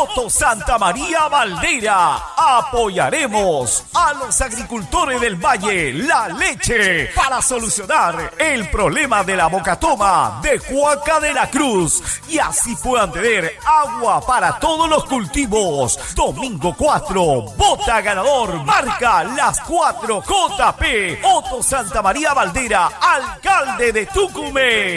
Otto Santa María Valdera. Apoyaremos a los agricultores del Valle La Leche para solucionar el problema de la bocatoma de Huaca de la Cruz y así puedan tener agua para todos los cultivos. Domingo 4, vota ganador, marca las 4 JP. Otto Santa María Valdera, alcalde de Tucumán.